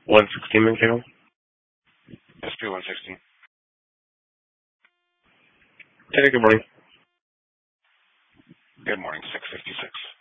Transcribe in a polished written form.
116 Mankato. SP 116. Hey, good morning. Good morning, 656.